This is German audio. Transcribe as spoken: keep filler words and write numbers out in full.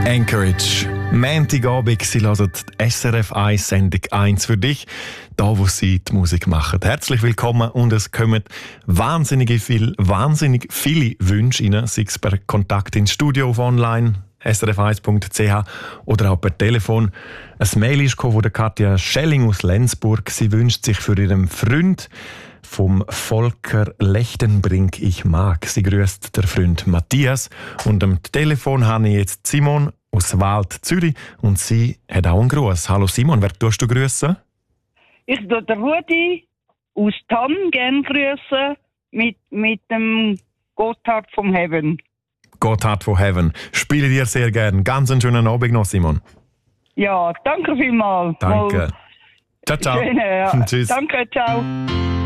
Anchorage. Montagabend, Sie hören die S R F eins Sendung eins für dich, da wo Sie die Musik machen. Herzlich willkommen und es kommen wahnsinnige viel, wahnsinnig viele Wünsche rein, sei es per Kontakt ins Studio auf online, s r f eins punkt c h oder auch per Telefon. Ein Mail ist gekommen von der Katja Schelling aus Lenzburg. Sie wünscht sich für ihren Freund vom Volker Lechtenbrink «Ich mag». Sie grüßt der Freund Matthias. Und am Telefon habe ich jetzt Simon aus Wald, Zürich. Und sie hat auch einen Gruß. Hallo Simon, wer tust du grüßen? Ich tue den Rudi aus Tann gerne grüßen mit, mit dem Gotthard vom Heaven. Gotthard von Heaven. Spiele dir sehr gerne. Ganz einen schönen Abend noch, Simon. Ja, danke vielmals. Danke. Mal ciao, ciao. Schöne, ja. Tschüss. Danke, ciao.